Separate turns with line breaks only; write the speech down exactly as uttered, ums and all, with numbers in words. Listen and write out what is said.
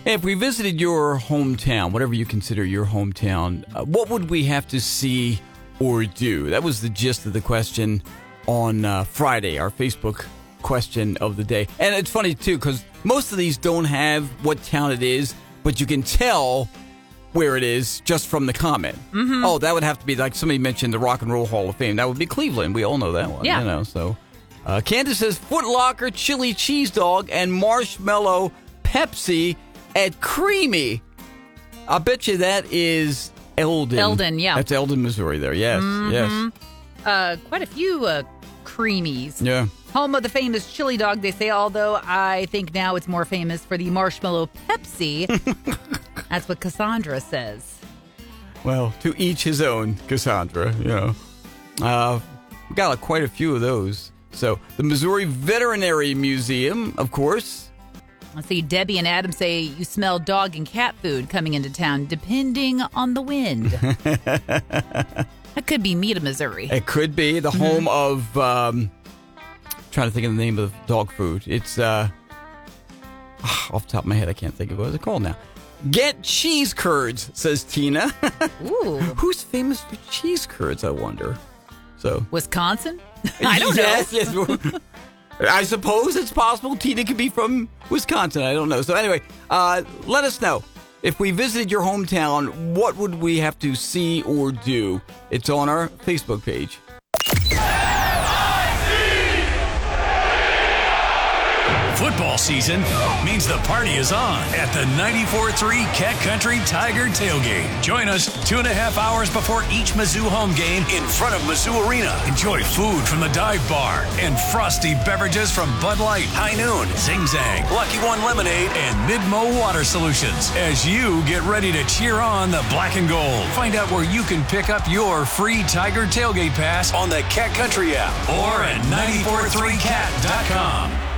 If we visited your hometown, whatever you consider your hometown, uh, what would we have to see or do? That was the gist of the question on uh, Friday, our Facebook question of the day. And it's funny, too, because most of these don't have what town it is, but you can tell where it is just from the comment.
Mm-hmm.
Oh, that would have to be like somebody mentioned the Rock and Roll Hall of Fame. That would be Cleveland. We all know that one.
Yeah.
You know, so uh, Candace says Foot Locker, chili cheese dog, and marshmallow Pepsi at Creamy. I bet you that is Eldon.
Eldon, yeah.
That's Eldon, Missouri there. Yes,
mm-hmm.
yes.
Uh, quite a few uh, Creamies.
Yeah.
Home of the famous chili dog, they say, although I think now it's more famous for the marshmallow Pepsi. That's what Cassandra says.
Well, to each his own, Cassandra, you know. Uh, we got uh, quite a few of those. So, the Missouri Veterinary Museum, of course.
Let's see, Debbie and Adam say you smell dog and cat food coming into town, depending on the wind. That could be Meta, Missouri.
It could be the home of, um, trying to think of the name of the dog food. It's, uh, off the top of my head, I can't think of what it's called now. Get cheese curds, says Tina.
Ooh.
Who's famous for cheese curds, I wonder? So
Wisconsin? I don't
yes,
know.
Yes, I suppose it's possible Tina could be from Wisconsin. I don't know. So anyway, uh, let us know. If we visited your hometown, what would we have to see or do? It's on our Facebook page.
Football season means the party is on at the ninety-four three Cat Country Tiger Tailgate. Join us two and a half hours before each Mizzou home game in front of Mizzou Arena. Enjoy food from the dive bar and frosty beverages from Bud Light, High Noon, Zing Zang, Lucky One Lemonade, and Midmo Water Solutions as you get ready to cheer on the black and gold. Find out where you can pick up your free Tiger Tailgate Pass on the Cat Country app or at nine four three cat dot com.